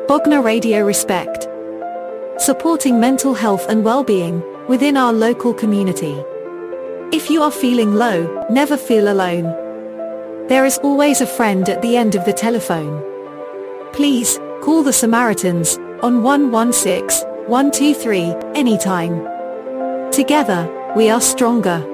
Bognor Radio Respect. Supporting mental health and well-being within our local community. If you are feeling low, never feel alone. There is always a friend at the end of the telephone. Please, call the Samaritans on 116 123 anytime. Together, we are stronger.